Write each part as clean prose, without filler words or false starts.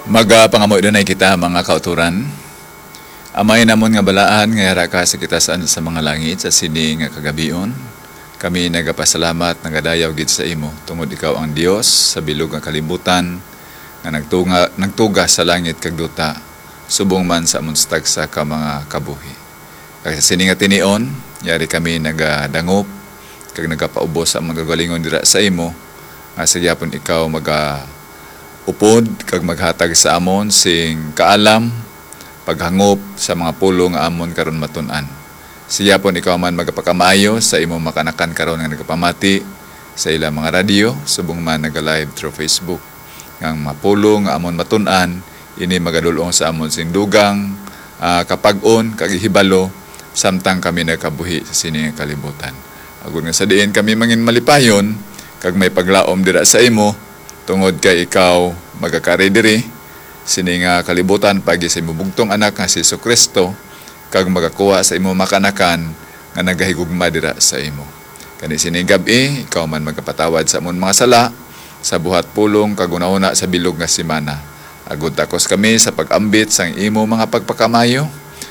Pangamoy dunay kita mga kauturan. Amay namon nga balaan nga hara ka sa kita saan sa mga langit sa sini nga kagabion. Kami nagapasalamat nagadayaw gid sa imo tungod ikaw ang Dios sa bilog nga kalibutan nga nagtuga sa langit kag duta subong man sa amon tagsa ka mga kabuhi. Kay sa sini nga tinion, yari kami nagadangop kag nagapaubos sa mga galingon dira sa imo nga sa gyapon ikaw upod kag maghatag sa amon sing kaalam paghangop sa mga pulong nga amon karon matun-an. Siya pon ikaw man magapakamayo sa imong makanakan karon nga nagapamati sa ilang mga radyo subong man naga-live through Facebook. Ngang mapulong nga amon matun-an ini magadulong sa amon sing dugang kapag-on kag hibalo samtang kami nakabuhi sa sini nga kalibutan. Agud nga sa diin kami mangin malipayon kag may paglaom dira sa imo tungod kay ikaw magakari diri sini nga kalibutan pagi sa imong bugtong anak nga si Jesucristo kag magakuha sa imong makanakan nga nagahigugma dira sa imo. Kani sini gabi ikaw man magapatawad sa amon mga sala sa buhat pulong kag una sa bilog nga semana. Agud takos kami sa pag-ambit sang imo mga pagpakamayo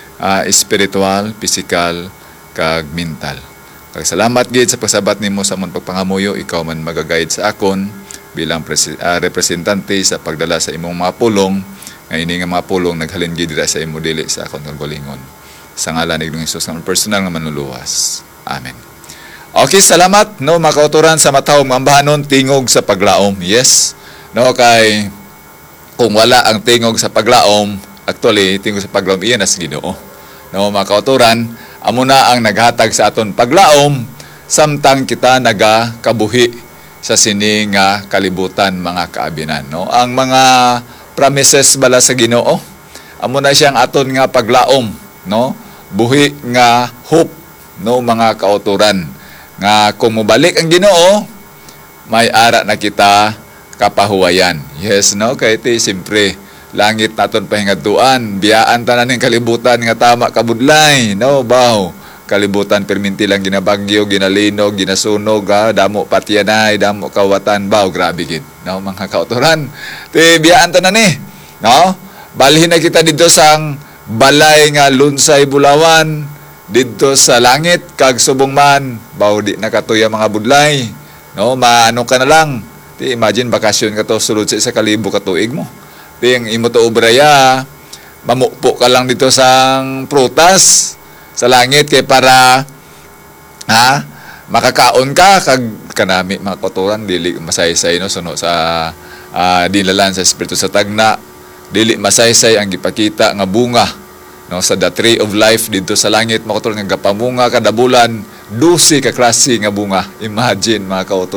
espiritual, pisikal kag mental. Kag salamat gid sa pagsabat nimo sa amon pagpangamuyo, ikaw man magaguide sa akon bilang representante sa pagdala sa imong mga pulong nga ini nga mga pulong naghalin gid dira sa imo dili sa akon kagalingon. Sa ngalan ni Hesus nga personal nga manluluwas. Amen. Okay, salamat no mga kauturan sa matawag mambahanon tingog sa paglaom. Yes. No kay kung wala ang tingog sa paglaom, actually tingog sa paglaom iyan as Ginoo. No mga kauturan, amo na ang naghatag sa aton paglaom samtang kita nagakabuhi sa sini nga kalibutan mga kaabinan. No? Ang mga promises bala sa Ginoo, amo na siyang aton nga paglaom, no? Buhi nga hope, no mga kauturan. Nga kung mobalik ang Ginoo, may ara na kita kapahuwayan. Yes, no? Kay iti simpre langit naton pahingaduan, biyaan tanan ning kalibutan nga tama kabudlay, no? Baw kalibutan perminti lang ginabagyo, ginalinog, ginasunog, damo patyanay, damo kawatan, baw grabe gid. No, mga kauturan. Ti biyaan ta na ni, no? Balhin na kita dito sang balay nga Lunsay Bulawan didto sa langit kag subong man, baw di nakatuya mga budlay. No, maano ka na lang. Ti imagine bakasyon ka to sulod sa 1,000 ka tuig mo. Ti ang imo to obraya, mamukpo ka lang dito sang prutas sa langit kay para makakaon ka kag kanami mga kauturan dili masaysay no suno sa dinalan sa espiritu sa tagna dili masaysay ang gipakita nga bunga no sa the tree of life didto sa langit mga kauturan nga gapamunga kada bulan 12 ka klase nga bunga. Imagine mga kauturan.